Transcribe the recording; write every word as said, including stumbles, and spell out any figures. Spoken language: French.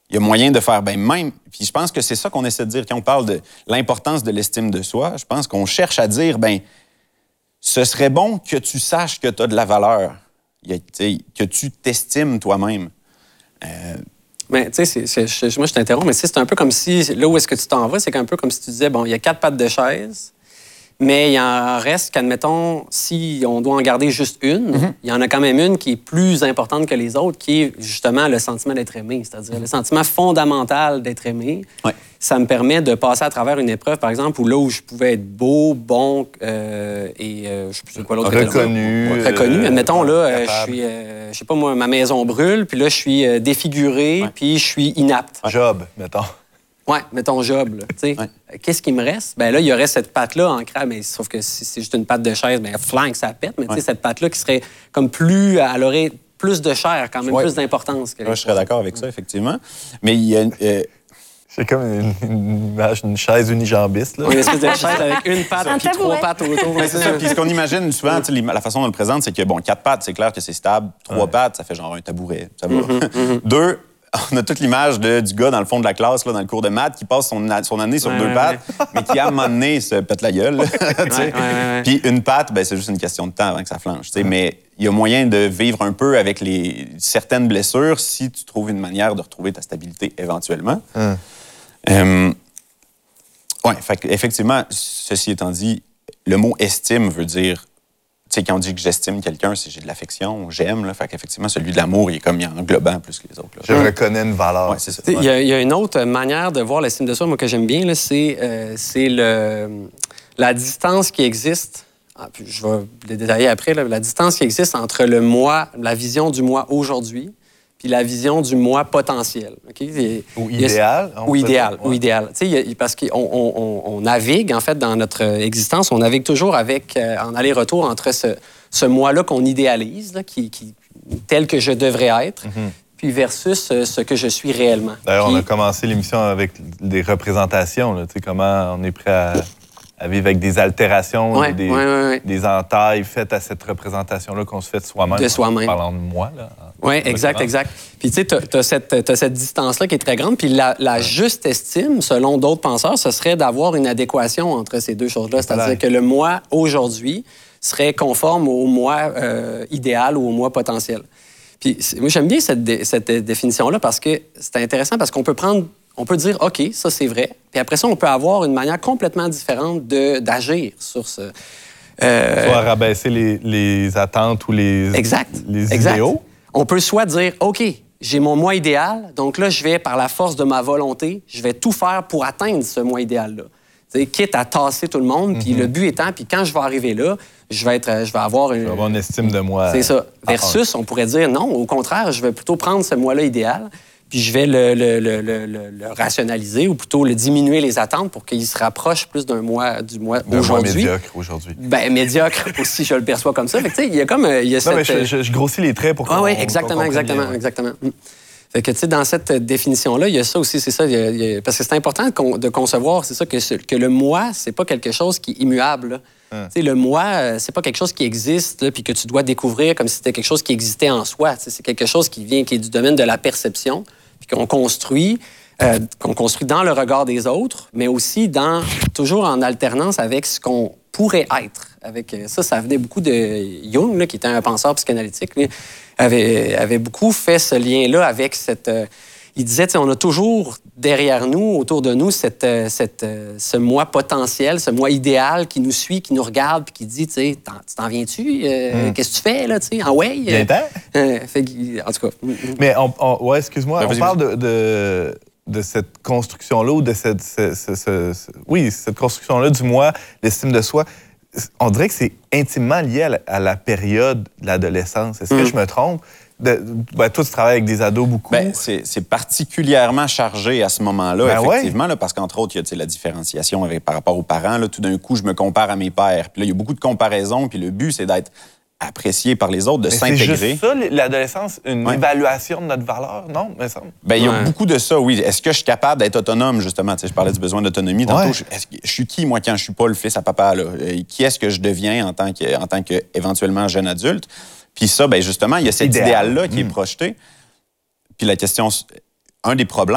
il y a moyen de faire, ben même, puis je pense que c'est ça qu'on essaie de dire quand on parle de l'importance de l'estime de soi. Je pense qu'on cherche à dire, ben ce serait bon que tu saches que tu as de la valeur, que tu t'estimes toi-même. Euh, Mais tu sais, moi je t'interromps, mais c'est un peu comme si, là où est-ce que tu t'en vas, c'est un peu comme si tu disais, bon, il y a quatre pattes de chaise, mais il en reste qu'admettons, si on doit en garder juste une, mm-hmm. il y en a quand même une qui est plus importante que les autres, qui est justement le sentiment d'être aimé, c'est-à-dire mm-hmm. le sentiment fondamental d'être aimé. Ouais. Ça me permet de passer à travers une épreuve, par exemple, où là où je pouvais être beau, bon euh, et euh, je sais plus quoi l'autre. Reconnu. Ouais, reconnu. Admettons, là, euh, je suis, euh, je sais pas moi, ma maison brûle, puis là, je suis euh, défiguré, ouais. puis je suis inapte. Job, mettons. Oui, mettons job, là, tu sais. Ouais. Qu'est-ce qui me reste? Bien là, il y aurait cette patte-là ancrée, mais sauf que si c'est juste une patte de chaise, bien, flanque, ça pète, mais tu sais, ouais. cette patte-là qui serait comme plus, elle aurait plus de chair, quand même, ouais. plus d'importance. Que ouais, je serais d'accord avec ça, effectivement. Mais il y a... Euh... C'est comme une, une image d'une chaise unijambiste, là. Oui, une espèce de chaise avec une patte et trois pattes autour. Mais c'est ça. Puis ce qu'on imagine souvent, la façon dont on le présente, c'est que, bon, quatre pattes, c'est clair que c'est stable. Trois ouais. pattes, ça fait genre un tabouret. Ça va. Mm-hmm, mm-hmm. Deux, on a toute l'image de, du gars dans le fond de la classe, là, dans le cours de maths, qui passe son, son année sur ouais, deux ouais, pattes, ouais. mais qui, à un moment donné, se pète la gueule. ouais, ouais, ouais. Puis une patte, ben, c'est juste une question de temps avant que ça flanche. Ouais. Mais il y a moyen de vivre un peu avec les, certaines blessures si tu trouves une manière de retrouver ta stabilité éventuellement. Ouais. Euh, oui, effectivement, ceci étant dit, le mot « estime » veut dire, tu sais, quand on dit que j'estime quelqu'un, c'est j'ai de l'affection, j'aime, là, fait qu'effectivement, celui de l'amour, il est comme il est englobant plus que les autres. Là. Je mmh. reconnais une valeur. Ouais, c'est ça. Il ouais. y, y a une autre manière de voir l'estime de soi, moi, que j'aime bien, c'est euh, le, la distance qui existe, ah, puis je vais le détailler après, là, la distance qui existe entre le moi, la vision du moi aujourd'hui, puis la vision du moi potentiel. Okay? Ou idéal. Ou idéal, ouais. ou idéal. T'sais, parce qu'on on, on, on navigue, en fait, dans notre existence, on navigue toujours avec, euh, en aller-retour entre ce, ce moi-là qu'on idéalise, là, qui, qui, tel que je devrais être, mm-hmm. puis versus euh, ce que je suis réellement. D'ailleurs, puis... on a commencé l'émission avec des représentations, là, comment on est prêt à... à vivre avec des altérations, ouais, des, ouais, ouais, ouais. des entailles faites à cette représentation-là qu'on se fait de soi-même. De soi-même. En parlant de moi, là. Oui, exact, exact. Puis, tu sais, tu as cette, t'as cette distance-là qui est très grande. Puis, la, la ouais. juste estime, selon d'autres penseurs, ce serait d'avoir une adéquation entre ces deux choses-là. C'est-à-dire voilà. que le moi, aujourd'hui, serait conforme au moi euh, idéal ou au moi potentiel. Puis, moi, j'aime bien cette, dé, cette définition-là parce que c'est intéressant parce qu'on peut prendre... On peut dire, OK, ça, c'est vrai. Puis après ça, on peut avoir une manière complètement différente d'agir sur ce... Euh... Soit rabaisser les, les attentes ou les, exact. les exact. idéaux. On peut soit dire, OK, j'ai mon moi idéal, donc là, je vais, par la force de ma volonté, je vais tout faire pour atteindre ce moi idéal-là. T'sais, quitte à tasser tout le monde, puis mm-hmm. le but étant, puis quand je vais arriver là, je vais, être, je vais avoir une... Je vais avoir une estime de moi. C'est ça. Versus, on pourrait dire, non, au contraire, je vais plutôt prendre ce moi-là idéal, puis je vais le, le, le, le, le, le rationaliser ou plutôt le diminuer les attentes pour qu'il se rapproche plus d'un mois du mois aujourd'hui. D'un mois médiocre aujourd'hui. Bien, médiocre aussi, je le perçois comme ça. Fait que, tu sais, il y a comme... Il y a non, cette... mais je, je, je grossis les traits pour qu'on... Ah oui, exactement, exactement, bien. exactement. Mmh. Fait que, tu sais, dans cette définition-là, il y a ça aussi, c'est ça, il y a, il y a, parce que c'est important de, con, de concevoir, c'est ça, que, ce, que le moi, c'est pas quelque chose qui est immuable. Hum. Tu sais, le moi, c'est pas quelque chose qui existe, là, puis que tu dois découvrir comme si c'était quelque chose qui existait en soi. Tu sais, c'est quelque chose qui vient, qui est du domaine de la perception, puis qu'on construit, euh, qu'on construit dans le regard des autres, mais aussi dans, toujours en alternance avec ce qu'on pourrait être. Avec ça, ça venait beaucoup de Jung, là, qui était un penseur psychanalytique, lui, avait, avait beaucoup fait ce lien-là avec cette... Euh, il disait, on a toujours derrière nous, autour de nous, cette, cette, ce moi potentiel, ce moi idéal qui nous suit, qui nous regarde, puis qui dit, tu sais, tu t'en viens-tu? Euh, mm. Qu'est-ce que tu fais, là, tu sais, en way? Bien euh, fait, en tout cas. Mais, on, on, ouais, excuse-moi, on parle de, de, de cette construction-là, ou de cette, ce, ce, ce, ce, oui, cette construction-là du moi, l'estime de soi. On dirait que c'est intimement lié à la, à la période de l'adolescence. Est-ce mm. que je me trompe? De, ben, toi, tu travailles avec des ados beaucoup. Ben, c'est particulièrement chargé à ce moment-là, ben effectivement, ouais. là, parce qu'entre autres, il y a la différenciation avec, par rapport aux parents. Là, tout d'un coup, je me compare à mes pères. Puis là, il y a beaucoup de comparaisons, puis le but, c'est d'être apprécié par les autres, de s'intégrer. C'est juste ça, l'adolescence, une ouais. évaluation de notre valeur, non? Mais ça... ben, il y a ouais. beaucoup de ça, oui. Est-ce que je suis capable d'être autonome, justement? Tu sais, je parlais du besoin d'autonomie. Tantôt, ouais. je, est-ce que, je suis qui, moi, quand je suis pas le fils à papa? Là? Qui est-ce que je deviens en tant que, en tant que éventuellement jeune adulte? Puis ça, ben justement, il y a cet idéal-là qui mmh. est projeté. Puis la question, un des problèmes,